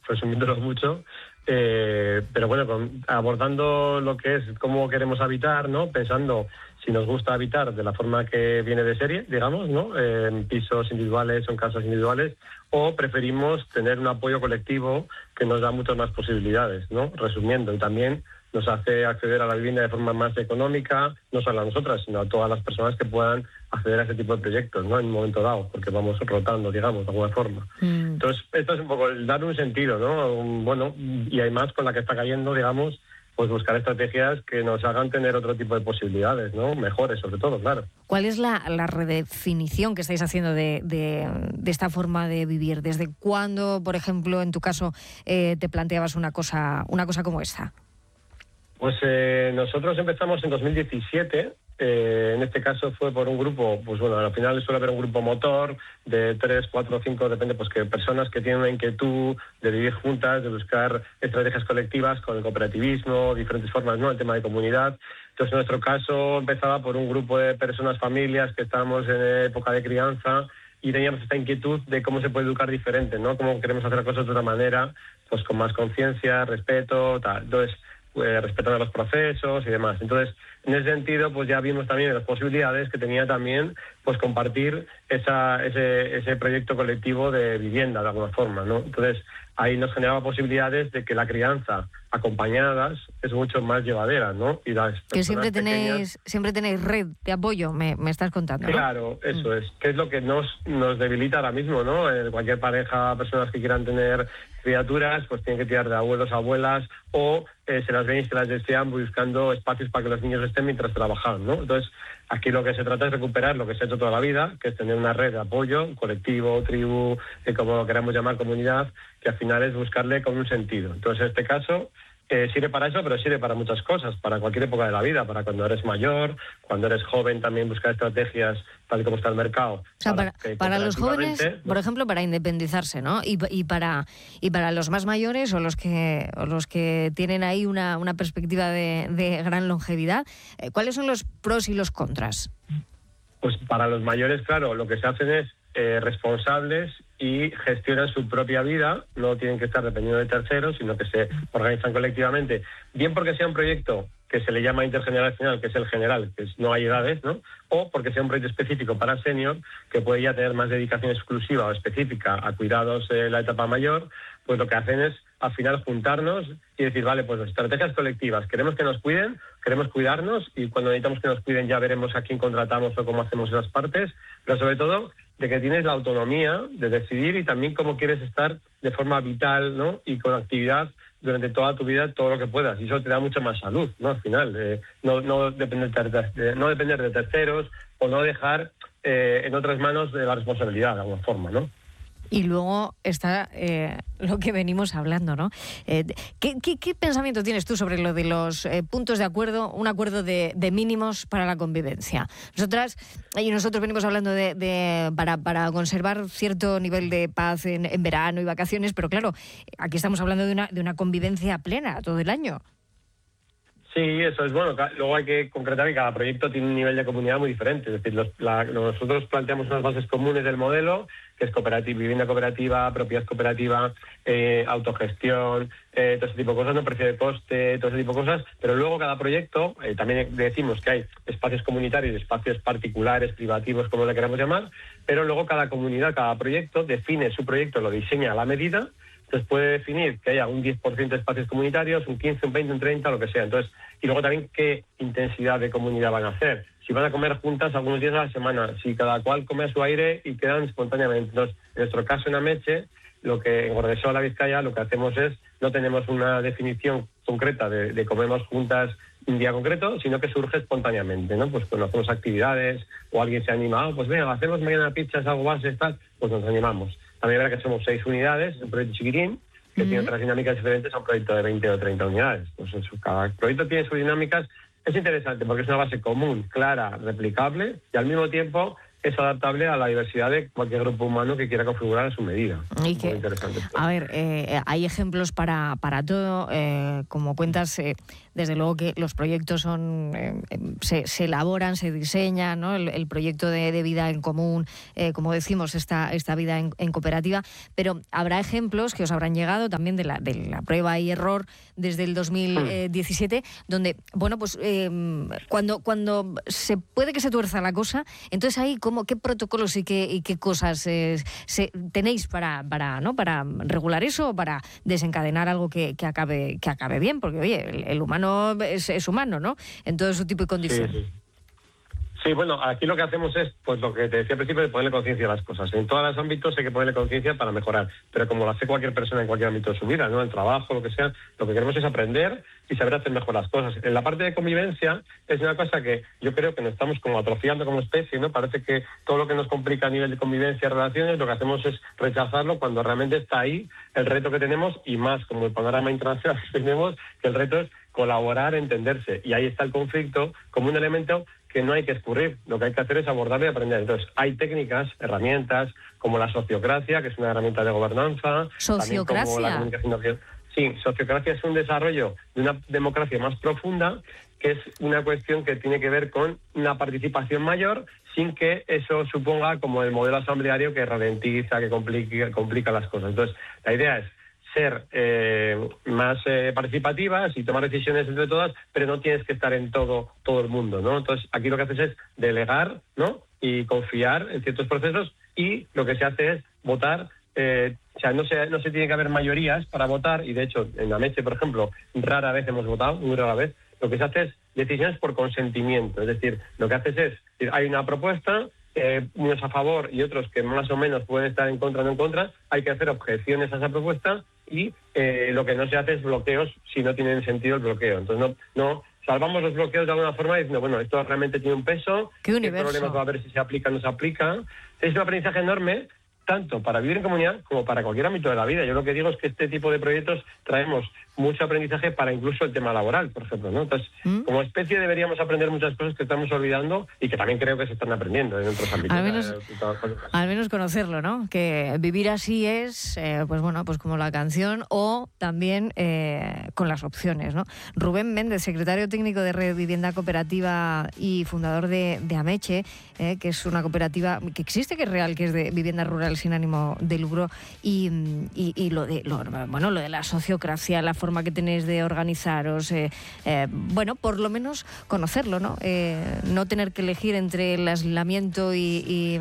resumiéndolo mucho. Pero bueno, abordando lo que es cómo queremos habitar, ¿no? Pensando si nos gusta habitar de la forma que viene de serie, digamos, ¿no? En pisos individuales o en casas individuales, o preferimos tener un apoyo colectivo que nos da muchas más posibilidades, ¿no? Resumiendo, y también nos hace acceder a la vivienda de forma más económica, no solo a nosotras, sino a todas las personas que puedan acceder a ese tipo de proyectos, ¿no? En un momento dado, porque vamos rotando, digamos, de alguna forma. Entonces, esto es un poco el dar un sentido, ¿no? Bueno, y además con la que está cayendo, digamos, pues buscar estrategias que nos hagan tener otro tipo de posibilidades, ¿no? Mejores, sobre todo, claro. ¿Cuál es la redefinición que estáis haciendo de esta forma de vivir? ¿Desde cuándo, por ejemplo, en tu caso, te planteabas una cosa como esta? Pues nosotros empezamos en 2017, en este caso fue por un grupo, pues bueno, al final suele haber un grupo motor de 3, 4, 5, depende, pues que personas que tienen una inquietud de vivir juntas, de buscar estrategias colectivas con el cooperativismo, diferentes formas, ¿no? El tema de comunidad. Entonces, en nuestro caso empezaba por un grupo de personas, familias que estábamos en época de crianza y teníamos esta inquietud de cómo se puede educar diferente, ¿no? Cómo queremos hacer las cosas de una manera, pues con más conciencia, respeto, tal. Entonces, respetando los procesos y demás. Entonces, en ese sentido, pues ya vimos también las posibilidades que tenía también pues compartir ese proyecto colectivo de vivienda de alguna forma, ¿no? Entonces, ahí nos generaba posibilidades de que la crianza acompañadas es mucho más llevadera, ¿no? Y las que siempre tenéis red de apoyo, me estás contando, ¿no? Claro, eso es. Que es lo que nos debilita ahora mismo, ¿no? Cualquier pareja, personas que quieran tener criaturas, pues tienen que tirar de abuelos, abuelas, o se las ven y se las desean buscando espacios para que los niños estén mientras trabajan, ¿no? Entonces, aquí lo que se trata es recuperar lo que se ha hecho toda la vida, que es tener una red de apoyo, colectivo, tribu, como lo queramos llamar, comunidad, que al final es buscarle con un sentido. Entonces, en este caso, sirve para eso, pero sirve para muchas cosas, para cualquier época de la vida, para cuando eres mayor, cuando eres joven también buscar estrategias tal y como está el mercado. O sea, para los jóvenes, por ejemplo, para independizarse, ¿no? Y para los más mayores o los que tienen ahí una perspectiva de gran longevidad, ¿cuáles son los pros y los contras? Pues para los mayores, claro, lo que se hacen es responsables y gestionan su propia vida, no tienen que estar dependiendo de terceros, sino que se organizan colectivamente, bien porque sea un proyecto que se le llama intergeneracional, que es el general, que no hay edades, ¿no? O porque sea un proyecto específico para senior, que puede ya tener más dedicación exclusiva o específica a cuidados de la etapa mayor, pues lo que hacen es al final juntarnos y decir, vale, pues las estrategias colectivas, queremos que nos cuiden, queremos cuidarnos y cuando necesitamos que nos cuiden ya veremos a quién contratamos o cómo hacemos esas partes, pero sobre todo de que tienes la autonomía de decidir y también cómo quieres estar de forma vital, ¿no? Y con actividad durante toda tu vida, todo lo que puedas. Y eso te da mucha más salud, ¿no? Al final, no depender de terceros o no dejar en otras manos de la responsabilidad de alguna forma, ¿no? Y luego está lo que venimos hablando, ¿no? ¿Qué pensamiento tienes tú sobre lo de los puntos de acuerdo, un acuerdo de mínimos para la convivencia? Nosotros venimos hablando para conservar cierto nivel de paz en verano y vacaciones, pero claro, aquí estamos hablando de una convivencia plena todo el año. Sí, eso es bueno. Luego hay que concretar que cada proyecto tiene un nivel de comunidad muy diferente. Es decir, nosotros planteamos unas bases comunes del modelo, que es vivienda cooperativa, propiedad cooperativa, autogestión, todo ese tipo de cosas, no precio de coste, todo ese tipo de cosas. Pero luego cada proyecto, también decimos que hay espacios comunitarios, espacios particulares, privativos, como le queramos llamar, pero luego cada comunidad, cada proyecto define su proyecto, lo diseña a la medida. Entonces puede definir que haya un 10% de espacios comunitarios, un 15, un 20, un 30, lo que sea. Entonces, y luego también qué intensidad de comunidad van a hacer. Si van a comer juntas algunos días a la semana, si cada cual come a su aire y quedan espontáneamente. Entonces, en nuestro caso en Ameche, lo que en Gordesola, Vizcaya, lo que hacemos es, no tenemos una definición concreta de comemos juntas un día concreto, sino que surge espontáneamente, ¿no? Pues cuando hacemos actividades o alguien se ha animado, pues venga, hacemos mañana pizzas, algo más, tal, pues nos animamos. También verá que somos 6 unidades, un proyecto chiquitín, que tiene otras dinámicas diferentes a un proyecto de 20 o 30 unidades. Pues cada proyecto tiene sus dinámicas. Es interesante porque es una base común, clara, replicable y al mismo tiempo es adaptable a la diversidad de cualquier grupo humano que quiera configurar a su medida. Y que, interesante. A ver, hay ejemplos para todo, como cuentas, desde luego que los proyectos son se elaboran, se diseñan, ¿no? El proyecto de vida en común, como decimos, esta vida en cooperativa, pero habrá ejemplos que os habrán llegado también de la prueba y error desde el 2017, donde, bueno, pues cuando se puede que se tuerza la cosa, entonces ahí qué protocolos y qué cosas tenéis para regular eso o para desencadenar algo que acabe bien, porque oye, el humano es humano, ¿no? En todo su tipo y condición. Sí. Sí, bueno, aquí lo que hacemos es, pues lo que te decía al principio, de ponerle conciencia a las cosas. En todos los ámbitos hay que ponerle conciencia para mejorar, pero como lo hace cualquier persona en cualquier ámbito de su vida, ¿no? El trabajo, lo que sea, lo que queremos es aprender y saber hacer mejor las cosas. En la parte de convivencia es una cosa que yo creo que nos estamos como atrofiando como especie, ¿no? Parece que todo lo que nos complica a nivel de convivencia y relaciones, lo que hacemos es rechazarlo cuando realmente está ahí el reto que tenemos, y más como el panorama internacional que tenemos, que el reto es colaborar, entenderse, y ahí está el conflicto como un elemento que no hay que escurrir, lo que hay que hacer es abordarlo y aprender. Entonces, hay técnicas, herramientas, como la sociocracia, que es una herramienta de gobernanza. ¿Sociocracia? Como la comunicación. Sí, sociocracia es un desarrollo de una democracia más profunda, que es una cuestión que tiene que ver con una participación mayor, sin que eso suponga como el modelo asambleario que ralentiza, que complica las cosas. Entonces, la idea es ser más participativas y tomar decisiones entre todas, pero no tienes que estar en todo el mundo, ¿no? Entonces, aquí lo que haces es delegar, ¿no? Y confiar en ciertos procesos, y lo que se hace es votar. O sea, no se tiene que haber mayorías para votar, y de hecho, en Ameche, por ejemplo, rara vez hemos votado, muy rara vez. Lo que se hace es decisiones por consentimiento, es decir, lo que haces es, hay una propuesta, unos a favor y otros que más o menos pueden estar en contra o no en contra, hay que hacer objeciones a esa propuesta, y lo que no se hace es bloqueos si no tienen sentido el bloqueo. Entonces no salvamos los bloqueos de alguna forma diciendo, bueno, esto realmente tiene un peso, ¿qué problemas va a haber si se aplica o no se aplica? Es un aprendizaje enorme, tanto para vivir en comunidad como para cualquier ámbito de la vida. Yo lo que digo es que este tipo de proyectos traemos mucho aprendizaje para incluso el tema laboral, por ejemplo, ¿no? Entonces, como especie deberíamos aprender muchas cosas que estamos olvidando y que también creo que se están aprendiendo en otros ámbitos. Al menos conocerlo, ¿no? Que vivir así es, pues bueno, pues como la canción, o también con las opciones, ¿no? Rubén Méndez, secretario técnico de Red Vivienda Cooperativa y fundador de Ameche, que es una cooperativa que existe, que es real, que es de vivienda rural sin ánimo de lucro, y lo de la sociocracia, la forma que tenéis de organizaros, bueno, por lo menos conocerlo, ¿no? No tener que elegir entre el aislamiento y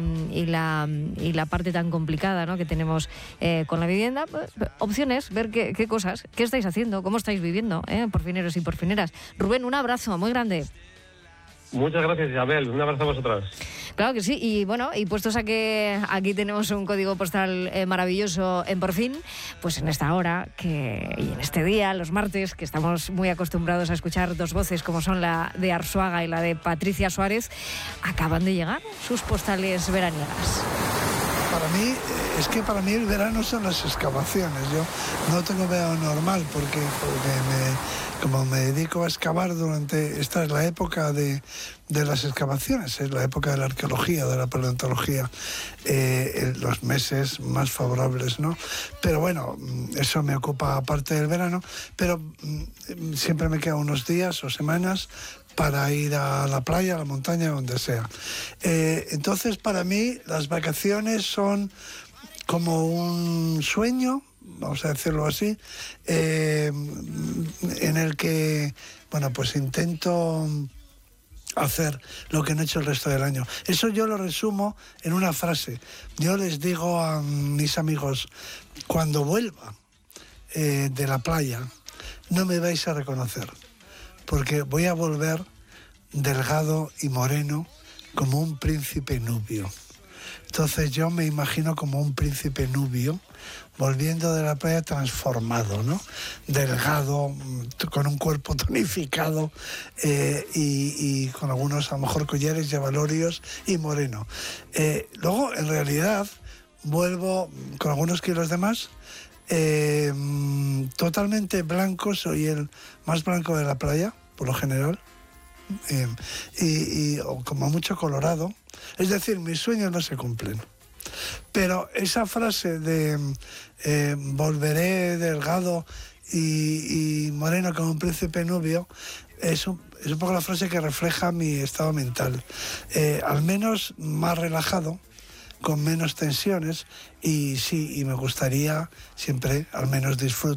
la parte tan complicada, ¿no?, que tenemos con la vivienda. Opciones, ver qué cosas, qué estáis haciendo, cómo estáis viviendo, porfineros y porfineras. Rubén, un abrazo muy grande. Muchas gracias, Isabel. Un abrazo a vosotras. Claro que sí, y bueno, y puestos a que aquí tenemos un código postal maravilloso en Porfín, pues en esta hora y en este día, los martes, que estamos muy acostumbrados a escuchar dos voces como son la de Arzuaga y la de Patricia Suárez, acaban de llegar sus postales veraniegas. Para mí el verano son las excavaciones. Yo no tengo verano normal porque como me dedico a excavar esta es la época de las excavaciones, es la época de la arqueología, de la paleontología, los meses más favorables, ¿no? Pero bueno, eso me ocupa parte del verano, pero siempre me quedan unos días o semanas para ir a la playa, a la montaña, donde sea. Entonces, para mí, las vacaciones son como un sueño, vamos a decirlo así, en el que, bueno, pues intento hacer lo que no he hecho el resto del año. Eso yo lo resumo en una frase. Yo les digo a mis amigos, cuando vuelva de la playa, no me vais a reconocer, porque voy a volver delgado y moreno como un príncipe nubio. Entonces yo me imagino como un príncipe nubio volviendo de la playa transformado, ¿no? Delgado, con un cuerpo tonificado y con algunos a lo mejor collares y abalorios y moreno. Luego, en realidad, vuelvo con algunos kilos de más, totalmente blanco, soy el más blanco de la playa, por lo general, y como mucho colorado, Es decir, mis sueños no se cumplen. Pero esa frase de volveré delgado y moreno como un príncipe nubio es un poco la frase que refleja mi estado mental. Al menos más relajado, con menos tensiones, y sí, y me gustaría siempre al menos disfrutar